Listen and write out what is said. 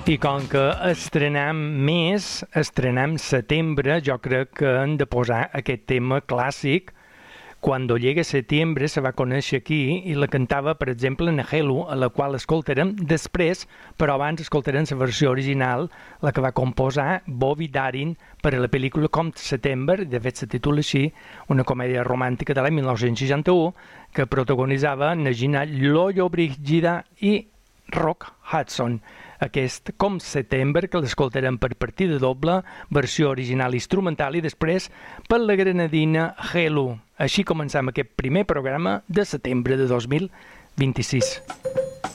I com que estrenem setembre, jo crec que hem de posar aquest tema clàssic. Cuando llegue septiembre se va conèixer aquí i la cantava, per exemple, Nahelu, a la qual escoltarem després, però abans escoltarem la versió original, la que va composar Bobby Darin per a la pel·lícula Com September, de fet se titula així, una comèdia romàntica de l'any 1961, que protagonitzava Nagina Lollobrigida i Rock Hudson. Aquest Com September, que l'escoltarem per partida doble, versió original instrumental i després per la granadina Helu. Així començam aquest primer programa de setembre de 2026.